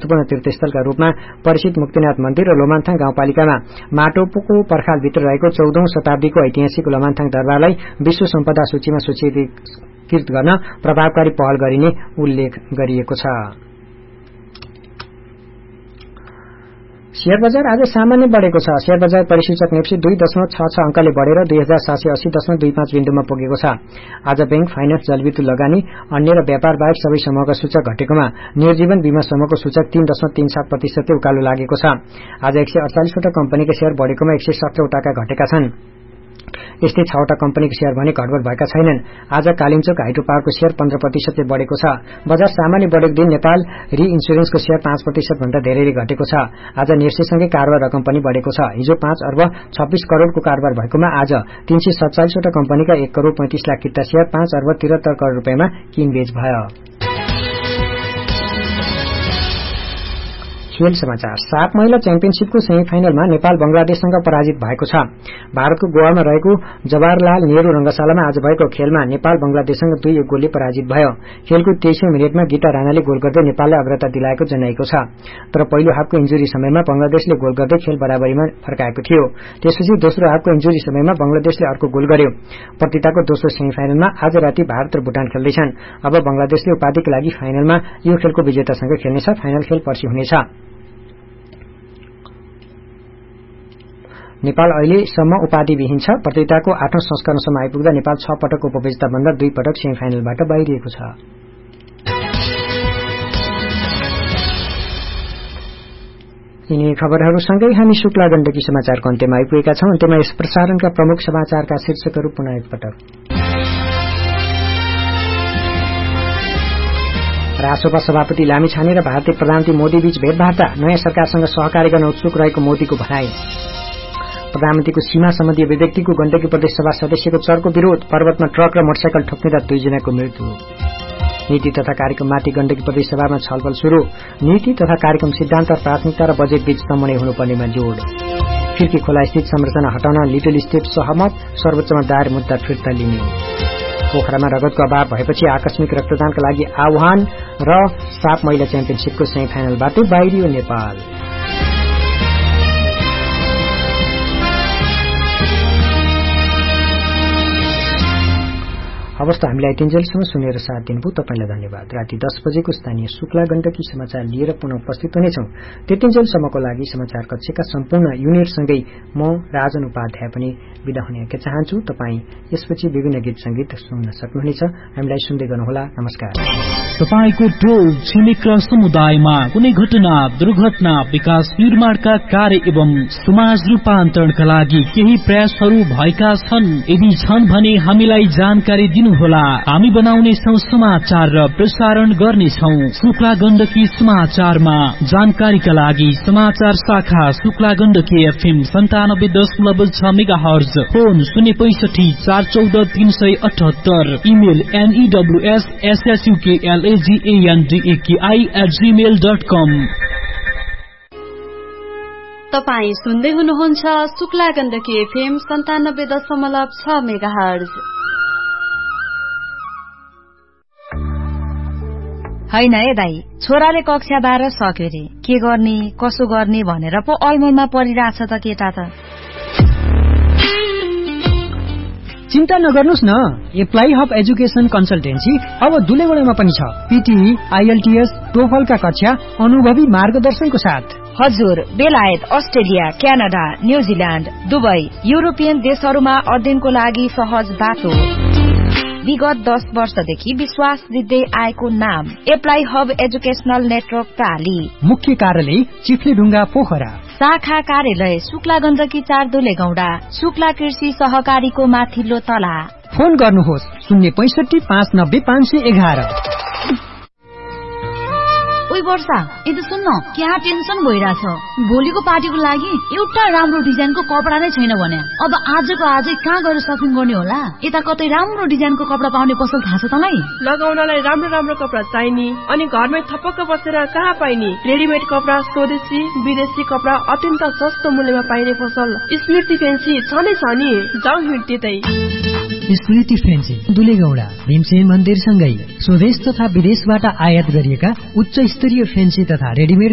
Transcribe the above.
महत्वपूर्ण तीर्थस्थलका रूपमा परिचित मुक्तिनाथ मन्दिर र लोमान्थाङ गाउँपालिकामा माटोको पर्खालभित्र रहेको 14औं शताब्दीको ऐतिहासिक लोमान्थाङ दरबारलाई विश्व सम्पदा सूचीमा सूचीकृत गर्न प्रभावकारी पहल गरिने उल्लेख गरिएको छ। शेयर बजार आज सामान्य बढेको छ। शेयर बजार परिसूचक नेप्सी 2.66 अंकले बढेर 2780.25 बिन्दुमा पुगेको छ। आज बैंक, फाइनान्स, जलविद्युत लगानी, अन्य र व्यापार बाहेक सबै समूहका सूचक घटेकोमा निर्जीवन बीमा समूहको सूचक 3.37% उकालो लागेको छ। आज 148 वटा कम्पनीका शेयर बढेकोमा 117 वटाका घटेका छन्। यस्तै 6 वटा कम्पनीका शेयर भने घटबढ भएका छैनन्। आज कालिम्चोक हाइड्रो पावरको शेयर 15% बढेको छ। बजार सामान्य बढेको दिन नेपाल रि इन्स्योरेन्सको शेयर 5% भन्दा धेरैले घटेको छ। आज नेर्सेसँगै कारोबार रकम पनि बढेको छ। हिजो 5 अर्ब 26 करोड़को कारोबार भएकोमा आज 347 वटा कम्पनीका 1 करोड़ 35 लाख किता शेयर 5 अर्ब 73 करोड़ रुपैयाँमा किनबेच भयो। खेल समाचार। साफ महिला च्याम्पियनशीपको सेमी फाइनलमा नेपाल बंगलादेशसँग पराजित भएको छ। भारतको गोवामा रहेको जवाहरलाल नेहरू रंगशालामा आज भएको खेलमा नेपाल बंगलादेशसँग 2-1 गोलले पराजित भयो। खेलको 23औं मिनेटमा गीता राणाले गोल गर्दै नेपाललाई अग्रता दिलाएको जनाइएको छ। तर पहिलो हाफको इन्जुरी समयमा बंगलादेशले गोल गर्दै खेल बराबरीमा फर्काएको थियो। त्यसपछि दोस्रो हाफको इन्जुरी समयमा बंगलादेशले अर्को गोल गर्यो। प्रतियोगिताको दोस्रो सेमी फाइनलमा आज राति भारत र भुटान खेल्दैछन्। अब बंगलादेशले उपाधिका लागि फाइनलमा यो खेलको विजेतासँग खेल्नेछ। फाइनल खेल पर्सि हुनेछ। नेपाल अहिलेसम्म उपाधिविहीन छ। प्रतियोगिताको 8औं संस्करणसम्म आइपुग्दा नेपाल 6 पटक उपविजेता भन्दा 2 पटक सेमी फाइनलबाट बाहिरिएको छ। यिनी खबरहरूसँगै हामी शुक्ला गण्डकी समाचारको अन्त्यमा आइपुगेका छौं। अन्त्यमा यस प्रसारणका प्रमुख समाचारका शीर्षकहरू पुनः एकपटक। रासोपा सभापति लामिछाने र भारतीय प्रधानमन्त्री मोदी बीच भेटवार्ता, नयाँ सरकारसँग सहकारी गर्न उत्सुक रहेको मोदीको भनाई। प्रधानमन्त्रीको सीमा सम्बन्धी अभिव्यक्तिको गण्डकी प्रदेश सभा सदस्यको चर्को विरोध, पर्वतमा ट्रक र मोटरसाइकल ठोक्किँदा 2 जनाको मृत्यु। नीति तथा कार्यक्रममाथि गण्डकी प्रदेश सभामा छलफल शुरू, नीति तथा कार्यक्रम सिद्धान्त, प्राथमिकता र बजेट बीच समन्वय हुनुपर्नेमा जोड़। फिर्की खोला स्थित संरचना हटाउन लिटल स्टेट सहमत, सर्वोच्चमा दायर मुद्दा फिर्ता लिने। पोखरामा रगतको अभाव भएपछि आकस्मिक रक्तदानका लागि आह्वान र साफ महिला च्याम्पियनशीपको सेमी फाइनलबाट बाहिरियो नेपाल। अवस्था हामीलाई तिनजेलसम्म सुनेर साथ दिनुभयो। तपाईलाई धन्यवाद। राति 10 बजेको स्थानीय शुक्ला गण्डकी समाचार लिएर पुनः उपस्थित हुनेछौं। त्यतिन्जेलसम्मको लागि समाचार कक्षका सम्पूर्ण युनिटसँगै म राजन उपाध्याय पनि बिदा हुन चाहन्छु। तपाई यसपछि विभिन्न गीत संगीत सुन्न सक्नुहुनेछ। हामीलाई सुन्दै गर्नुहोला। नमस्कार। तपाईको टोल छिमेक र समुदायमा कुनै घटना, दुर्घटना, विकास निर्माणका कार्य एवं समाज रूपान्तरणका लागि केही प्रयासहरू भएका छन्। यदि छन् भने हामीलाई जानकारी दिनुहोला। हामी बनाउनेछौं समाचार र प्रसारण गर्नेछौं। शुक्ला गण्डकी समाचारमा जानकारीका लागि समाचार शाखा Shukla Gandaki FM 97.6 megahertz, phone 065 414 378, email news@suklagandaki@gmail.com। तपाई सुन्दै हुनुहुन्छ शुक्ला गण्डकी FM 97.6 मेगाहर्ज। हैन है दाई, छोराले कक्षा 12 सक्यो रे, के गर्ने कसो गर्ने भनेर पो अलमलमा परिरहेछ त केटा त। चिन्ता नगर्नुस् न, एप्लाई हब एजुकेसन कन्सल्टेन्सी अब दुलेगडामा पनि छ। पीटीई, IELTS, टोफलका कक्षा अनुभवी मार्गदर्शनको साथ। हजुर, बेलायत, Australia, Canada, New Zealand, Dubai, European देशहरूमा अध्ययनको लागि सहज बाटो। विगत 10 वर्षदेखि विश्वास दिँदै आएको नाम एप्लाई हब एजुकेशनल नेटवर्क प्राली। मुख्य कार्यालय चिफ्लेढुङ्गा पोखरा। शाखा कार्यालय शुक्ला गण्डकी 4 दुलेगौडा, शुक्ला कृषि सहकारीको माथिल्लो तला। फोन गर्नुहोस् 065 590 511। ओइ वर्षा, यदि सुन्न, क्या टेन्सन भइरहेछ। भोलिको पार्टीको लागि एउटा राम्रो डिजाइनको कपडा नै छैन भने अब आजको आजै कहाँ गएर सपिङ गर्ने होला? यता कतै राम्रो डिजाइनको कपडा पाउने पसल थाहा छ तँलाई? लगाउनलाई राम्रो राम्रो कपडा चाहिने अनि घरमै थपक्क बसेर कहाँ पाइने? रेडिमेड कपडा, स्वदेशी विदेशी कपडा अत्यन्त सस्तो मूल्यमा पाइने पसल स्मृति फेन्सी छ नै छ नि। जाउँ हिँड्दै स्मृति फेन्सी दुलेगौडा भीमसेन मन्दिरसँगै स्वदेश तथा विदेशबाट आयात गरिएका उच्च स्तरीय फेन्सी तथा रेडिमेड